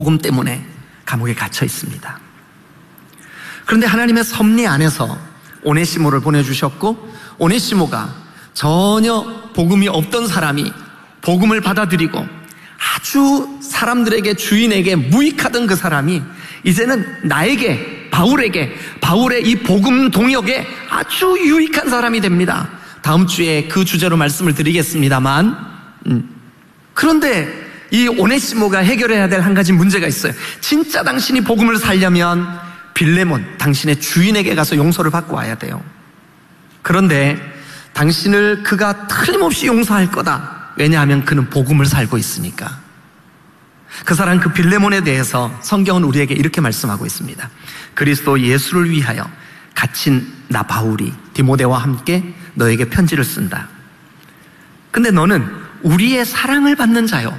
복음 때문에 감옥에 갇혀 있습니다. 그런데 하나님의 섭리 안에서 오네시모를 보내주셨고, 오네시모가 전혀 복음이 없던 사람이 복음을 받아들이고 아주 사람들에게, 주인에게 무익하던 그 사람이 이제는 나에게, 바울의 이 복음 동역에 아주 유익한 사람이 됩니다. 다음 주에 그 주제로 말씀을 드리겠습니다만, 그런데 이 오네시모가 해결해야 될 한 가지 문제가 있어요. 진짜 당신이 복음을 살려면 빌레몬, 당신의 주인에게 가서 용서를 받고 와야 돼요. 그런데 당신을 그가 틀림없이 용서할 거다. 왜냐하면 그는 복음을 살고 있으니까. 그 사람, 그 빌레몬에 대해서 성경은 우리에게 이렇게 말씀하고 있습니다. 그리스도 예수를 위하여 갇힌 나 바울이 디모데와 함께 너에게 편지를 쓴다. 근데 너는 우리의 사랑을 받는 자요.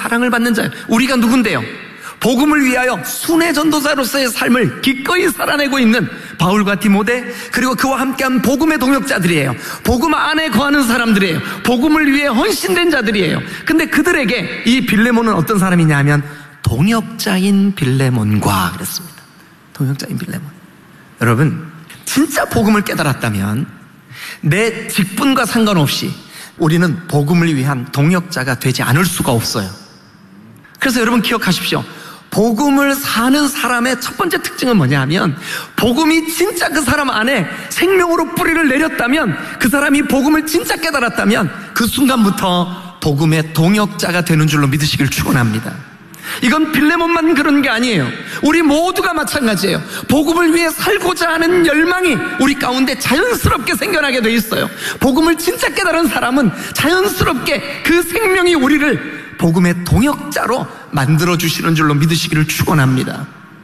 우리가 누군데요? 복음을 위하여 순회 전도자로서의 삶을 기꺼이 살아내고 있는 바울과 디모데, 그리고 그와 함께한 복음의 동역자들이에요. 복음 안에 거하는 사람들이에요. 복음을 위해 헌신된 자들이에요. 근데 그들에게 이 빌레몬은 어떤 사람이냐 하면 동역자인 빌레몬과 그랬습니다. 동역자인 빌레몬. 여러분, 진짜 복음을 깨달았다면 내 직분과 상관없이 우리는 복음을 위한 동역자가 되지 않을 수가 없어요. 그래서 여러분 기억하십시오. 복음을 사는 사람의 첫 번째 특징은 뭐냐 하면, 복음이 진짜 그 사람 안에 생명으로 뿌리를 내렸다면, 그 사람이 복음을 진짜 깨달았다면 그 순간부터 복음의 동역자가 되는 줄로 믿으시길 축원합니다. 이건 빌레몬만 그런 게 아니에요. 우리 모두가 마찬가지예요. 복음을 위해 살고자 하는 열망이 우리 가운데 자연스럽게 생겨나게 돼 있어요. 복음을 진짜 깨달은 사람은 자연스럽게 그 생명이 우리를 복음의 동역자로 만들어주시는 줄로 믿으시기를 축원합니다.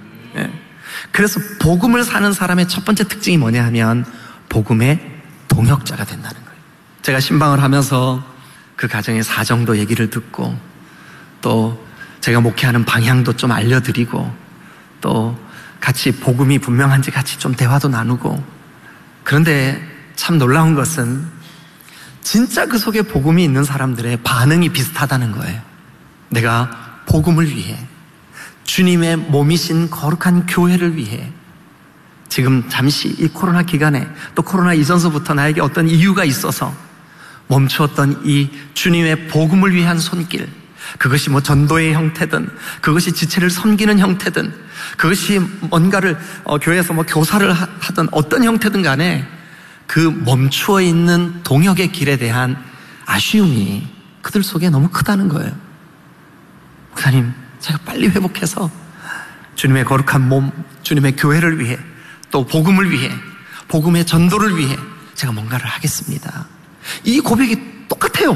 그래서 복음을 사는 사람의 첫 번째 특징이 뭐냐 하면 복음의 동역자가 된다는 거예요. 제가 신방을 하면서 그 가정의 사정도 얘기를 듣고, 또 제가 목회하는 방향도 좀 알려드리고, 또 같이 복음이 분명한지 같이 좀 대화도 나누고, 그런데 참 놀라운 것은 진짜 그 속에 복음이 있는 사람들의 반응이 비슷하다는 거예요. 내가 복음을 위해, 주님의 몸이신 거룩한 교회를 위해, 지금 잠시 이 코로나 기간에, 또 코로나 이전서부터 나에게 어떤 이유가 있어서 멈추었던 이 주님의 복음을 위한 손길, 그것이 뭐 전도의 형태든, 그것이 지체를 섬기는 형태든, 그것이 뭔가를 교회에서 뭐 교사를 하든 어떤 형태든 간에 그 멈추어 있는 동역의 길에 대한 아쉬움이 그들 속에 너무 크다는 거예요. 목사님, 제가 빨리 회복해서 주님의 거룩한 몸, 주님의 교회를 위해, 또 복음을 위해, 복음의 전도를 위해 제가 뭔가를 하겠습니다. 이 고백이 똑같아요.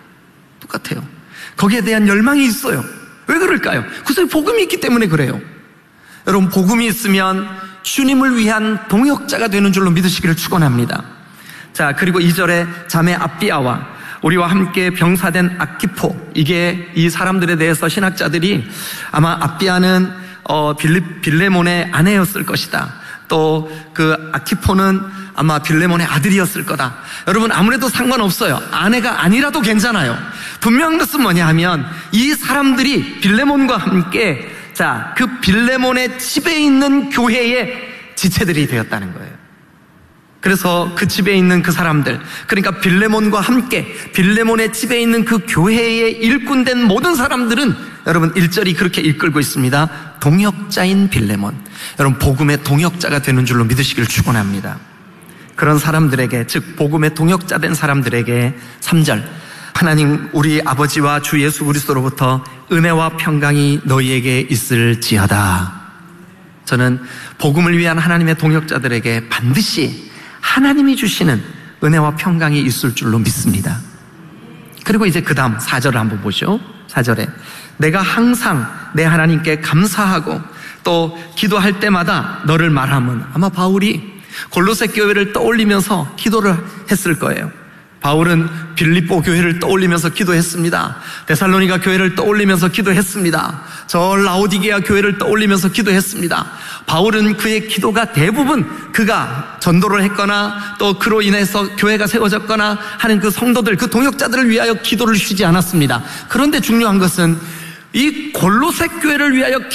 거기에 대한 열망이 있어요. 왜 그럴까요? 그 속에 복음이 있기 때문에 그래요. 여러분, 복음이 있으면 주님을 위한 동역자가 되는 줄로 믿으시기를 축원합니다. 자, 그리고 2절에 자매 아비아와 우리와 함께 병사된 아키포, 이게 이 사람들에 대해서 신학자들이 아마 아비아는 빌레몬의 아내였을 것이다. 또 그 아키포는 아마 빌레몬의 아들이었을 거다. 여러분, 아무래도 상관없어요. 아내가 아니라도 괜찮아요. 분명한 것은 뭐냐 하면 이 사람들이 빌레몬과 함께, 자, 그 빌레몬의 집에 있는 교회의 지체들이 되었다는 거예요. 그래서 그 집에 있는 그 사람들, 그러니까 빌레몬과 함께 빌레몬의 집에 있는 그 교회의 일꾼된 모든 사람들은, 여러분 1절이 그렇게 이끌고 있습니다. 동역자인 빌레몬. 여러분, 복음의 동역자가 되는 줄로 믿으시길 축원합니다. 그런 사람들에게, 즉 복음의 동역자 된 사람들에게 3절, 하나님 우리 아버지와 주 예수 그리스도로부터 은혜와 평강이 너희에게 있을지어다. 저는 복음을 위한 하나님의 동역자들에게 반드시 하나님이 주시는 은혜와 평강이 있을 줄로 믿습니다. 그리고 이제 그 다음 4절을 한번 보죠. 4절에 내가 항상 내 하나님께 감사하고 또 기도할 때마다 너를 말함은, 아마 바울이 골로새 교회를 떠올리면서 기도를 했을 거예요. 바울은 빌립보 교회를 떠올리면서 기도했습니다. 데살로니가 교회를 떠올리면서 기도했습니다. 저 라오디게아 교회를 떠올리면서 기도했습니다. 바울은 그의 기도가 대부분 그가 전도를 했거나 또 그로 인해서 교회가 세워졌거나 하는 그 성도들, 그 동역자들을 위하여 기도를 쉬지 않았습니다. 그런데 중요한 것은 이 골로새 교회를 위하여